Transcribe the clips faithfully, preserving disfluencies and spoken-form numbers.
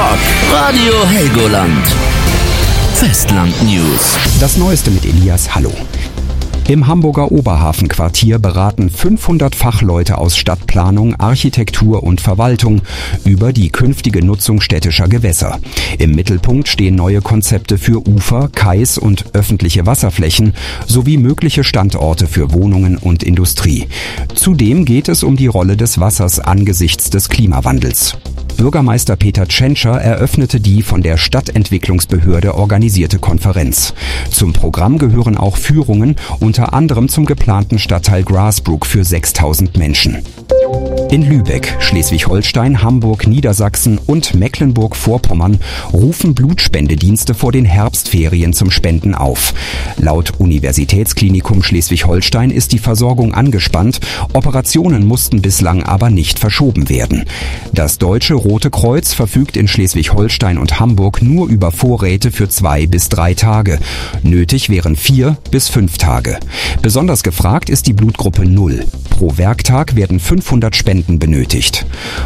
Rock. Radio Helgoland. Festland News. Das Neueste mit Elias. Hallo. Im Hamburger Oberhafenquartier beraten fünfhundert Fachleute aus Stadtplanung, Architektur und Verwaltung über die künftige Nutzung städtischer Gewässer. Im Mittelpunkt stehen neue Konzepte für Ufer, Kais und öffentliche Wasserflächen sowie mögliche Standorte für Wohnungen und Industrie. Zudem geht es um die Rolle des Wassers angesichts des Klimawandels. Bürgermeister Peter Tschentscher eröffnete die von der Stadtentwicklungsbehörde organisierte Konferenz. Zum Programm gehören auch Führungen, unter anderem zum geplanten Stadtteil Grasbrook für sechstausend Menschen. In Lübeck, Schleswig-Holstein, Hamburg, Niedersachsen und Mecklenburg-Vorpommern rufen Blutspendedienste vor den Herbstferien zum Spenden auf. Laut Universitätsklinikum Schleswig-Holstein ist die Versorgung angespannt, Operationen mussten bislang aber nicht verschoben werden. Das Deutsche Rote Kreuz verfügt in Schleswig-Holstein und Hamburg nur über Vorräte für zwei bis drei Tage. Nötig wären vier bis fünf Tage. Besonders gefragt ist die Blutgruppe null. Pro Werktag werden fünfhundert Spenden benötigt.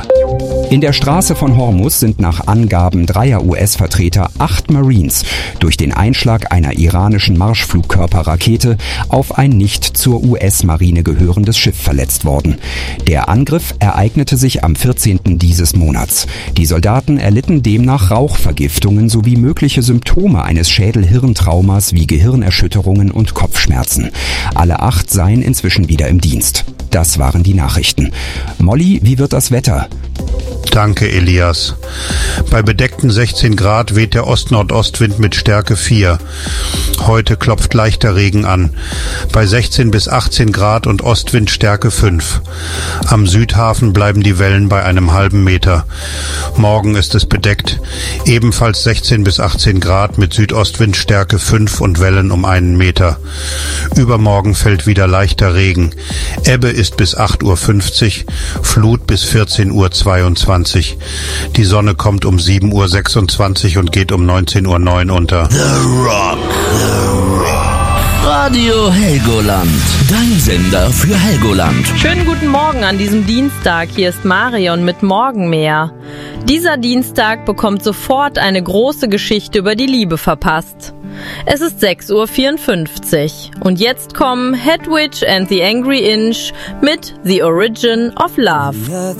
In der Straße von Hormuz sind nach Angaben dreier U S-Vertreter acht Marines durch den Einschlag einer iranischen Marschflugkörperrakete auf ein nicht zur U S-Marine gehörendes Schiff verletzt worden. Der Angriff ereignete sich am vierzehnten dieses Monats. Die Soldaten erlitten demnach Rauchvergiftungen sowie mögliche Symptome eines Schädel-Hirntraumas wie Gehirnerschütterungen und Kopfschmerzen. Alle acht seien inzwischen wieder im Dienst. Das waren die Nachrichten. Molly, wie wird das Wetter? Danke, Elias. Bei bedeckten sechzehn Grad weht der Ost-Nordostwind mit Stärke vier. Heute klopft leichter Regen an. Bei sechzehn bis achtzehn Grad und Ostwind Stärke fünf. Am Südhafen bleiben die Wellen bei einem halben Meter. Morgen ist es bedeckt. Ebenfalls sechzehn bis achtzehn Grad mit Südostwind Stärke fünf und Wellen um einen Meter. Übermorgen fällt wieder leichter Regen. Ebbe ist bis acht Uhr fünfzig, Flut bis vierzehn Uhr zweiundzwanzig. Die Sonne kommt um sieben Uhr sechsundzwanzig und geht um neunzehn Uhr neun unter. The Rock. The Rock. Radio Helgoland. Dein Sender für Helgoland. Schönen guten Morgen an diesem Dienstag. Hier ist Marion mit Morgenmeer. Dieser Dienstag bekommt sofort eine große Geschichte über die Liebe verpasst. Es ist sechs Uhr vierundfünfzig und jetzt kommen Hedwig and the Angry Inch mit The Origin of Love.